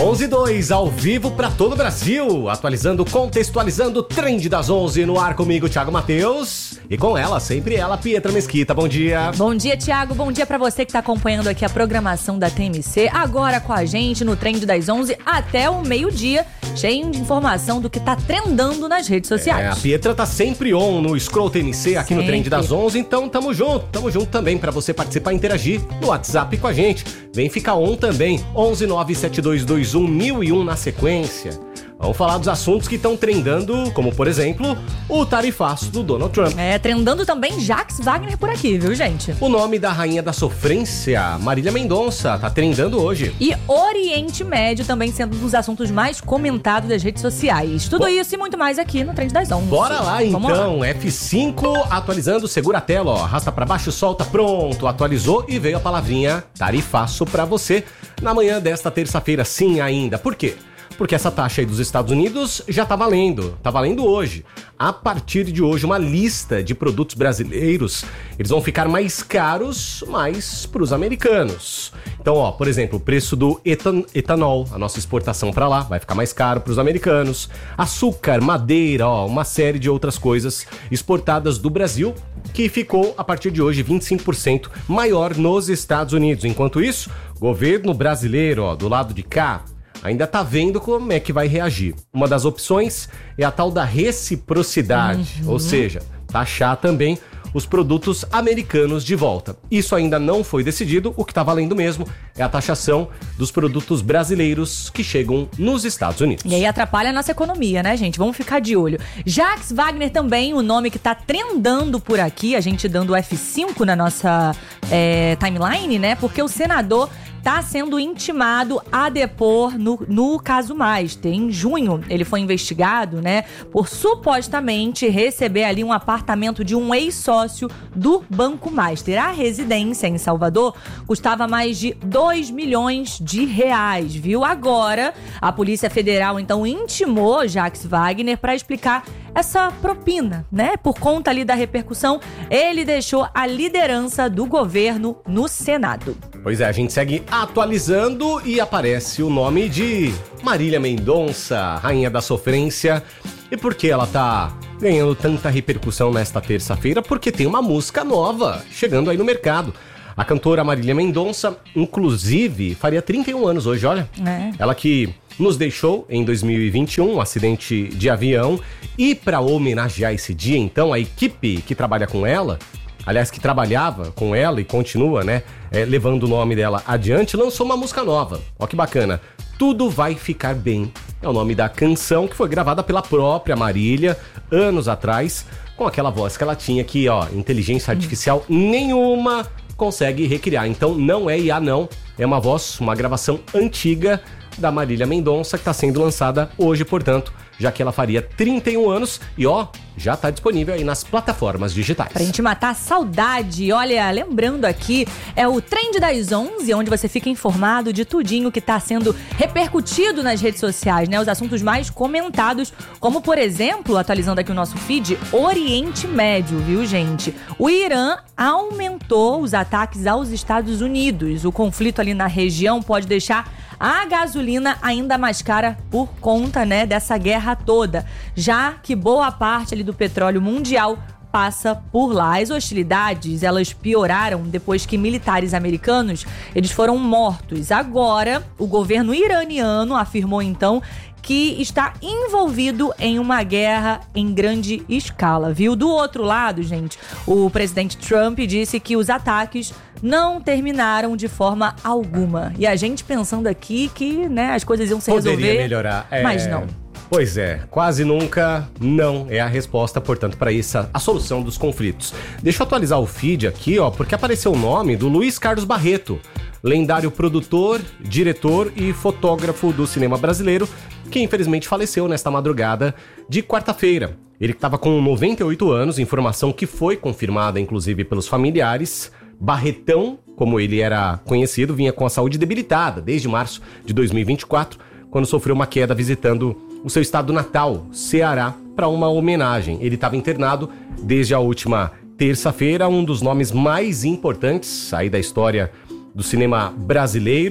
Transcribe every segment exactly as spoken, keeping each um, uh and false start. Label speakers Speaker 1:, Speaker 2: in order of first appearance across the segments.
Speaker 1: onze e dois, ao vivo para todo o Brasil, atualizando, contextualizando o Trend das onze no ar comigo, Thiago Matheus, e com ela, sempre ela, Pietra Mesquita. Bom dia.
Speaker 2: Bom dia, Thiago. Bom dia para você que tá acompanhando aqui a programação da T M C, agora com a gente no Trend das onze até o meio-dia, cheio de informação do que tá trendando nas redes sociais.
Speaker 1: É, a Pietra tá sempre on no Scroll T M C aqui sempre. No Trend das onze, então tamo junto, tamo junto também para você participar e interagir no WhatsApp com a gente. Vem ficar on também, onze nove sete dois dois um mil e um na sequência. Vamos falar dos assuntos que estão trendando, como, por exemplo, o tarifaço do Donald Trump.
Speaker 2: É, trendando também Jacques Wagner por aqui, viu, gente?
Speaker 1: O nome da rainha da sofrência, Marília Mendonça, tá trendando hoje.
Speaker 2: E Oriente Médio também sendo um dos assuntos mais comentados das redes sociais. Tudo Bo- isso e muito mais aqui no Trend das onze.
Speaker 1: Bora lá,
Speaker 2: Vamos
Speaker 1: então.
Speaker 2: lá.
Speaker 1: F cinco atualizando, segura a tela, ó. Arrasta pra baixo, solta, pronto. Atualizou e veio a palavrinha tarifaço pra você na manhã desta terça-feira, sim, ainda. Por quê? Porque essa taxa aí dos Estados Unidos já tá valendo, tá valendo hoje. A partir de hoje, uma lista de produtos brasileiros, eles vão ficar mais caros, mas pros americanos. Então, ó, por exemplo, o preço do etan- etanol, a nossa exportação para lá, vai ficar mais caro pros americanos. Açúcar, madeira, ó, uma série de outras coisas exportadas do Brasil, que ficou, a partir de hoje, vinte e cinco por cento maior nos Estados Unidos. Enquanto isso, o governo brasileiro, ó, do lado de cá, ainda tá vendo como é que vai reagir. Uma das opções é a tal da reciprocidade, uhum. Ou seja, taxar também os produtos americanos de volta. Isso ainda não foi decidido, o que tá valendo mesmo é a taxação dos produtos brasileiros que chegam nos Estados Unidos.
Speaker 2: E aí atrapalha a nossa economia, né, gente? Vamos ficar de olho. Jacques Wagner também, o nome que tá trendando por aqui, a gente dando F cinco na nossa é, timeline, né? Porque o senador tá sendo intimado a depor no, no caso Master. Em junho, ele foi investigado, né, por supostamente receber ali um apartamento de um ex-sócio do Banco Master. A residência em Salvador custava mais de dois milhões de reais, viu? Agora, a Polícia Federal, então, intimou Jacques Wagner para explicar essa propina, né? Por conta ali da repercussão, ele deixou a liderança do governo no Senado.
Speaker 1: Pois é, a gente segue atualizando e aparece o nome de Marília Mendonça, rainha da sofrência. E por que ela tá ganhando tanta repercussão nesta terça-feira? Porque tem uma música nova chegando aí no mercado. A cantora Marília Mendonça, inclusive, faria trinta e um anos hoje, olha. É. Ela que nos deixou em dois mil e vinte e um, um acidente de avião. E para homenagear esse dia, então, a equipe que trabalha com ela, aliás, que trabalhava com ela e continua, né, é, levando o nome dela adiante, lançou uma música nova. Ó que bacana. Tudo Vai Ficar Bem. É o nome da canção que foi gravada pela própria Marília, anos atrás, com aquela voz que ela tinha que, ó, inteligência artificial nenhuma consegue recriar. Então não é I A não, é uma voz, uma gravação antiga da Marília Mendonça que está sendo lançada hoje, portanto, já que ela faria trinta e um anos e ó, já está disponível aí nas plataformas digitais.
Speaker 2: Pra gente matar a saudade, olha, lembrando aqui, é o Trend das onze, onde você fica informado de tudinho que está sendo repercutido nas redes sociais, né? Os assuntos mais comentados, como por exemplo, atualizando aqui o nosso feed, Oriente Médio, viu, gente? O Irã aumentou os ataques aos Estados Unidos. O conflito ali na região pode deixar a gasolina ainda mais cara por conta, né, dessa guerra toda, já que boa parte ali do petróleo mundial passa por lá. As hostilidades, elas pioraram depois que militares americanos, eles foram mortos. Agora, o governo iraniano afirmou então que está envolvido em uma guerra em grande escala, viu? Do outro lado, gente, o presidente Trump disse que os ataques não terminaram de forma alguma. E a gente pensando aqui que, né, as coisas iam se
Speaker 1: Poderia
Speaker 2: resolver,
Speaker 1: melhorar. É...
Speaker 2: mas não.
Speaker 1: Pois é, quase nunca não é a resposta, portanto, para essa a solução dos conflitos. Deixa eu atualizar o feed aqui, ó, porque apareceu o nome do Luiz Carlos Barreto, lendário produtor, diretor e fotógrafo do cinema brasileiro, que infelizmente faleceu nesta madrugada de quarta-feira. Ele estava com noventa e oito anos, informação que foi confirmada inclusive pelos familiares. Barretão, como ele era conhecido, vinha com a saúde debilitada desde março de dois mil e vinte e quatro, quando sofreu uma queda visitando o seu estado natal, Ceará, para uma homenagem. Ele estava internado desde a última terça-feira, um dos nomes mais importantes aí da história do cinema brasileiro,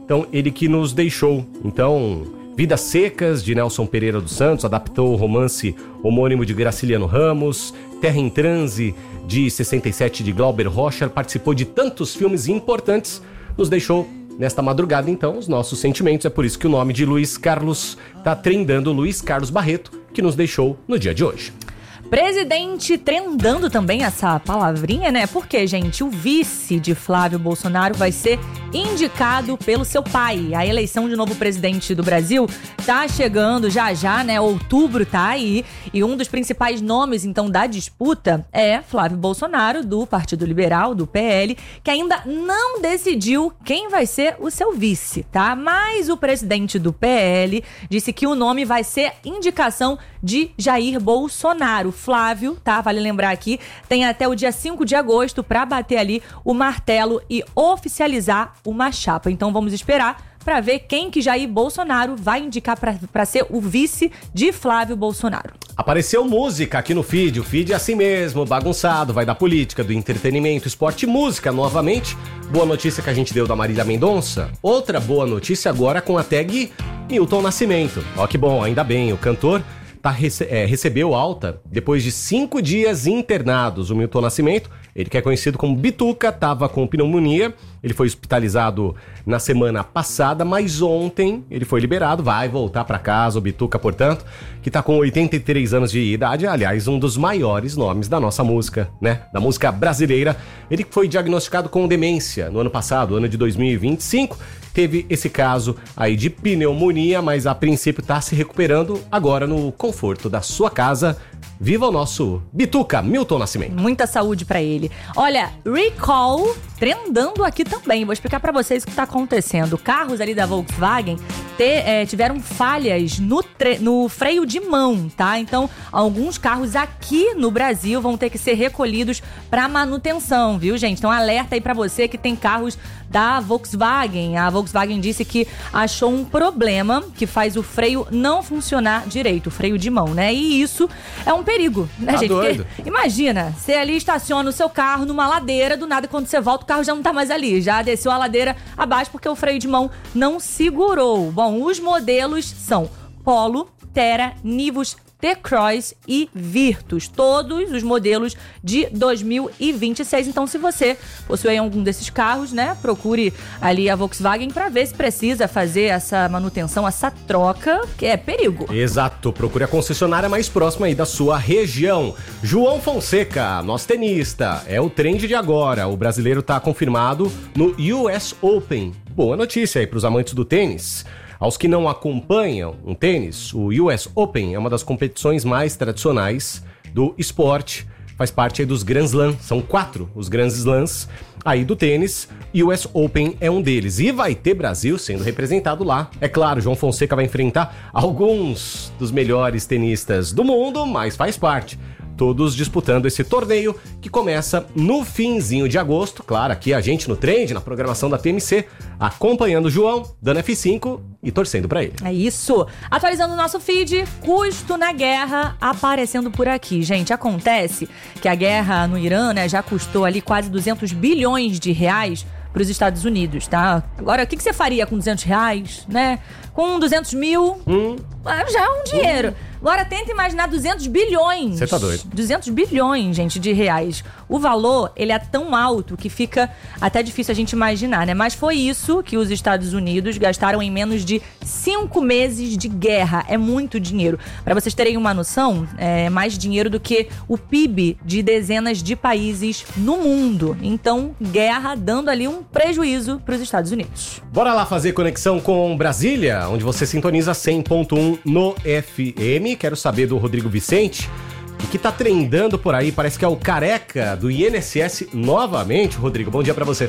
Speaker 1: Então, ele que nos deixou. Então, Vidas Secas, de Nelson Pereira dos Santos, adaptou o romance homônimo de Graciliano Ramos. Terra em Transe, de sessenta e sete, de Glauber Rocha, participou de tantos filmes importantes, nos deixou nesta madrugada. Então, os nossos sentimentos. É por isso que o nome de Luiz Carlos está trendando, Luiz Carlos Barreto, que nos deixou no dia de hoje.
Speaker 2: Presidente trendando também essa palavrinha, né? Porque, gente, o vice de Flávio Bolsonaro vai ser indicado pelo seu pai. A eleição de novo presidente do Brasil tá chegando já já, né? Outubro tá aí. E um dos principais nomes, então, da disputa é Flávio Bolsonaro, do Partido Liberal, do P L, que ainda não decidiu quem vai ser o seu vice, tá? Mas o presidente do P L disse que o nome vai ser indicação de Jair Bolsonaro. Flávio, tá? Vale lembrar aqui, tem até o dia cinco de agosto para bater ali o martelo e oficializar uma chapa. Então vamos esperar para ver quem que Jair Bolsonaro vai indicar para ser o vice de Flávio Bolsonaro.
Speaker 1: Apareceu música aqui no feed, o feed é assim mesmo, bagunçado, vai da política, do entretenimento, esporte e música novamente. Boa notícia que a gente deu da Marília Mendonça. Outra boa notícia agora com a tag Milton Nascimento. Ó que bom, ainda bem, o cantor Tá, rece- é, recebeu alta depois de cinco dias internados. O Milton Nascimento, ele que é conhecido como Bituca, estava com pneumonia. Ele foi hospitalizado na semana passada, mas ontem ele foi liberado. Vai voltar para casa, o Bituca, portanto, que está com oitenta e três anos de idade. Aliás, um dos maiores nomes da nossa música, né? Da música brasileira. Ele foi diagnosticado com demência no ano passado, ano de dois mil e vinte e cinco. Teve esse caso aí de pneumonia, mas a princípio está se recuperando agora no conforto da sua casa. Viva o nosso Bituca, Milton Nascimento.
Speaker 2: Muita saúde pra ele. Olha, recall trendando aqui também. Vou explicar pra vocês o que tá acontecendo. Carros ali da Volkswagen te, é, tiveram falhas no, tre- no freio de mão, tá? Então, alguns carros aqui no Brasil vão ter que ser recolhidos pra manutenção, viu, gente? Então, alerta aí pra você que tem carros da Volkswagen. A Volkswagen disse que achou um problema que faz o freio não funcionar direito, o freio de mão, né? E isso é um perigo, né,
Speaker 1: Tá
Speaker 2: gente?
Speaker 1: doido.
Speaker 2: Porque, imagina, você ali estaciona o seu carro numa ladeira, do nada, quando você volta, o carro já não tá mais ali. Já desceu a ladeira abaixo porque o freio de mão não segurou. Bom, os modelos são Polo, Terra, Nivus, T-Cross e Virtus, todos os modelos de dois mil e vinte e seis. Então, se você possui algum desses carros, né, procure ali a Volkswagen para ver se precisa fazer essa manutenção, essa troca, que é perigo.
Speaker 1: Exato, procure a concessionária mais próxima aí da sua região. João Fonseca, nosso tenista, é o trend de agora. O brasileiro tá confirmado no U S Open. Boa notícia aí para os amantes do tênis. Aos que não acompanham um tênis, o U S Open é uma das competições mais tradicionais do esporte. Faz parte aí dos Grand Slam, são quatro os Grand Slams aí do tênis. U S Open é um deles e vai ter Brasil sendo representado lá. É claro, João Fonseca vai enfrentar alguns dos melhores tenistas do mundo, mas faz parte. Todos disputando esse torneio que começa no finzinho de agosto. Claro, aqui a gente no Trend, na programação da T M C, acompanhando o João, dando F cinco e torcendo pra ele.
Speaker 2: É isso. Atualizando o nosso feed, custo na guerra aparecendo por aqui. Gente, acontece que a guerra no Irã, né, já custou ali quase duzentos bilhões de reais para os Estados Unidos, tá? Agora, o que, que você faria com duzentos reais, né? Com duzentos mil, hum. já é um dinheiro. Hum. Agora, tenta imaginar duzentos bilhões.
Speaker 1: Você tá doido.
Speaker 2: duzentos bilhões, gente, de reais. O valor, ele é tão alto que fica até difícil a gente imaginar, né? Mas foi isso que os Estados Unidos gastaram em menos de cinco meses de guerra. É muito dinheiro. Para vocês terem uma noção, é mais dinheiro do que o P I B de dezenas de países no mundo. Então, guerra dando ali um prejuízo para os Estados Unidos.
Speaker 1: Bora lá fazer conexão com Brasília, onde você sintoniza cem ponto um no F M. Quero saber do Rodrigo Vicente, o que tá trendando por aí, parece que é o careca do I N S S novamente. Rodrigo, bom dia pra você.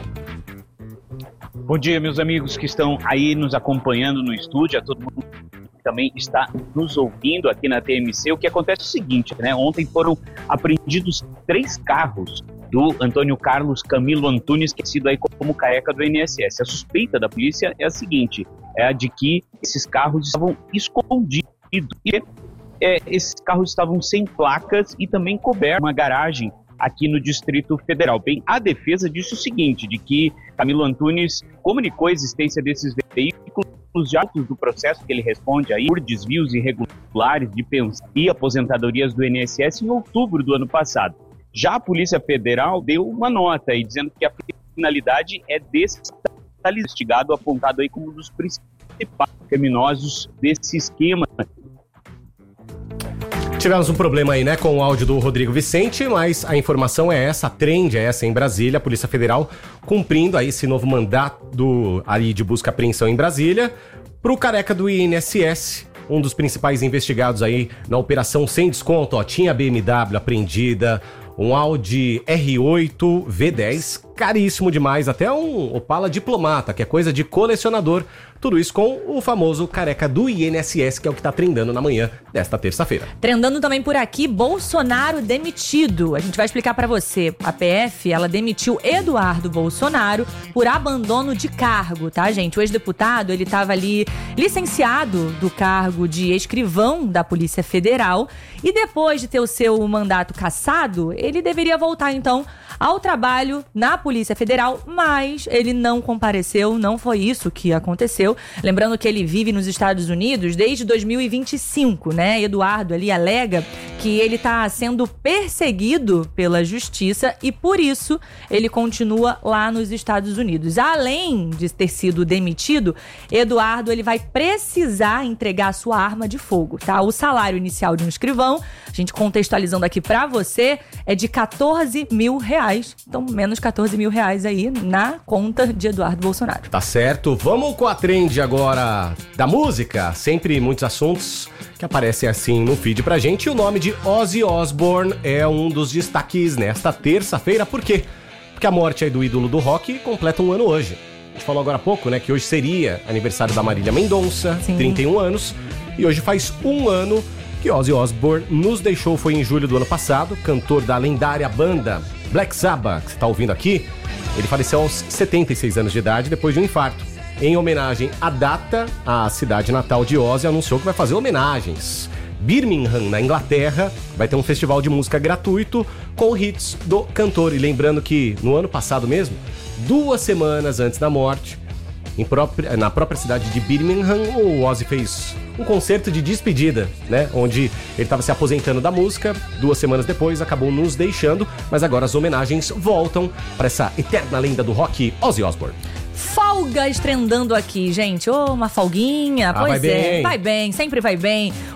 Speaker 3: Bom dia, meus amigos que estão aí nos acompanhando no estúdio, a todo mundo que também está nos ouvindo aqui na T M C. O que acontece é o seguinte, né? Ontem foram apreendidos três carros do Antônio Carlos Camilo Antunes, que é sido aí como careca do I N S S. A suspeita da polícia é a seguinte, é a de que esses carros estavam escondidos. E é, esses carros estavam sem placas e também cobertos uma garagem aqui no Distrito Federal. Bem, a defesa disse o seguinte, de que Camilo Antunes comunicou a existência desses veículos já autos do processo que ele responde aí por desvios irregulares de pensão e aposentadorias do I N S S em outubro do ano passado. Já a Polícia Federal deu uma nota aí dizendo que a finalidade é desse investigado apontado aí como um dos principais criminosos desse esquema.
Speaker 1: Tivemos um problema aí, né, com o áudio do Rodrigo Vicente, mas a informação é essa, a trend é essa em Brasília, a Polícia Federal cumprindo aí esse novo mandato do, ali de busca e apreensão em Brasília, pro careca do I N S S, um dos principais investigados aí na operação sem desconto, ó, tinha B M W apreendida, um Audi R oito V dez, caríssimo demais, até um Opala Diplomata, que é coisa de colecionador. Tudo isso com o famoso careca do I N S S, que é o que tá trendando na manhã desta terça-feira.
Speaker 2: Trendando também por aqui, Bolsonaro demitido. A gente vai explicar pra você. A P F, ela demitiu Eduardo Bolsonaro por abandono de cargo, tá, gente? O ex-deputado, ele tava ali licenciado do cargo de escrivão da Polícia Federal e depois de ter o seu mandato cassado, ele deveria voltar, então, ao trabalho na Polícia Federal, mas ele não compareceu, não foi isso que aconteceu. Lembrando que ele vive nos Estados Unidos desde dois mil e vinte e cinco, né? Eduardo ali alega que ele está sendo perseguido pela justiça e por isso ele continua lá nos Estados Unidos. Além de ter sido demitido, Eduardo ele vai precisar entregar sua arma de fogo, tá? O salário inicial de um escrivão, a gente contextualizando aqui pra você, é de quatorze mil reais. Então, menos quatorze mil reais aí na conta de Eduardo Bolsonaro.
Speaker 1: Tá certo. Vamos com a trend agora da música. Sempre muitos assuntos que aparecem assim no feed pra gente. E o nome de Ozzy Osbourne é um dos destaques nesta terça-feira. Por quê? Porque a morte aí do ídolo do rock completa um ano hoje. A gente falou agora há pouco, né, que hoje seria aniversário da Marília Mendonça, Sim. trinta e um anos. E hoje faz um ano que Ozzy Osbourne nos deixou, foi em julho do ano passado. Cantor da lendária banda Black Sabbath, que você tá ouvindo aqui, ele faleceu aos setenta e seis anos de idade depois de um infarto. Em homenagem à data, a cidade natal de Ozzy anunciou que vai fazer homenagens. Birmingham, na Inglaterra, vai ter um festival de música gratuito com hits do cantor. E lembrando que no ano passado mesmo, duas semanas antes da morte, em própria, na própria cidade de Birmingham, o Ozzy fez um concerto de despedida, né? Onde ele estava se aposentando da música. Duas semanas depois, acabou nos deixando. Mas agora as homenagens voltam para essa eterna lenda do rock, Ozzy Osbourne.
Speaker 2: Folgas trendando aqui, gente. Ô, oh, uma folguinha.
Speaker 1: Ah,
Speaker 2: pois
Speaker 1: vai
Speaker 2: é,
Speaker 1: bem.
Speaker 2: vai bem, sempre vai bem.